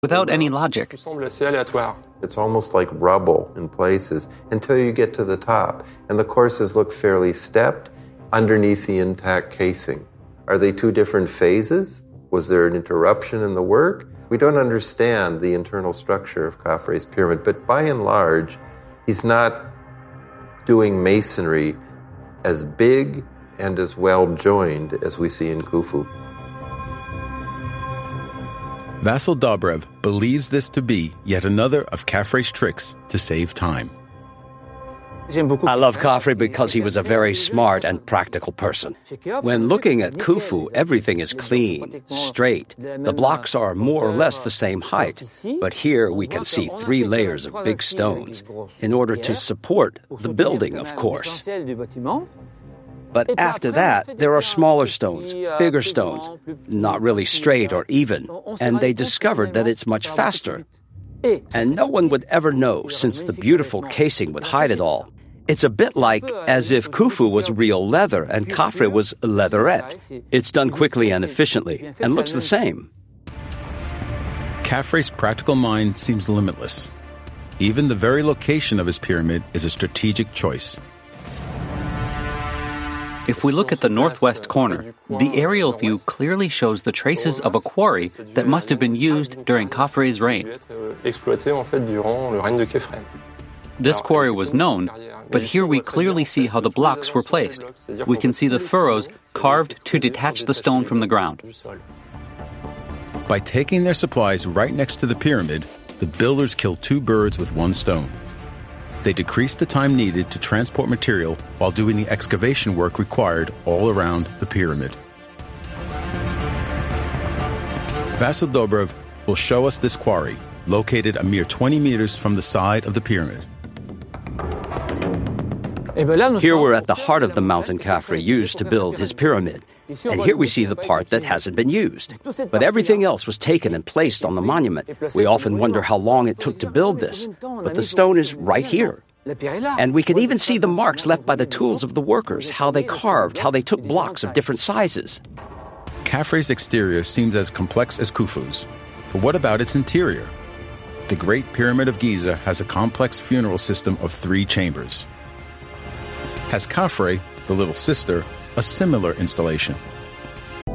without any logic. It's almost like rubble in places until you get to the top. And the courses look fairly stepped underneath the intact casing. Are they two different phases? Was there an interruption in the work? We don't understand the internal structure of Khafre's pyramid, but by and large, he's not doing masonry as big and as well joined as we see in Khufu. Vasyl Dobrev believes this to be yet another of Khafre's tricks to save time. I love Khafre because he was a very smart and practical person. When looking at Khufu, everything is clean, straight. The blocks are more or less the same height. But here we can see 3 layers of big stones in order to support the building, of course. But after that, there are smaller stones, bigger stones, not really straight or even, and they discovered that it's much faster. And no one would ever know, since the beautiful casing would hide it all. It's a bit like as if Khufu was real leather and Khafre was leatherette. It's done quickly and efficiently, and looks the same. Khafre's practical mind seems limitless. Even the very location of his pyramid is a strategic choice. If we look at the northwest corner, the aerial view clearly shows the traces of a quarry that must have been used during Khafre's reign. This quarry was known, but here we clearly see how the blocks were placed. We can see the furrows carved to detach the stone from the ground. By taking their supplies right next to the pyramid, the builders killed 2 birds with 1 stone. They decreased the time needed to transport material while doing the excavation work required all around the pyramid. Vasyl Dobrev will show us this quarry, located a mere 20 meters from the side of the pyramid. Here we're at the heart of the mountain Khafre used to build his pyramid. And here we see the part that hasn't been used. But everything else was taken and placed on the monument. We often wonder how long it took to build this. But the stone is right here. And we can even see the marks left by the tools of the workers, how they carved, how they took blocks of different sizes. Khafre's exterior seems as complex as Khufu's. But what about its interior? The Great Pyramid of Giza has a complex funeral system of 3 chambers. Has Khafre, the little sister, a similar installation?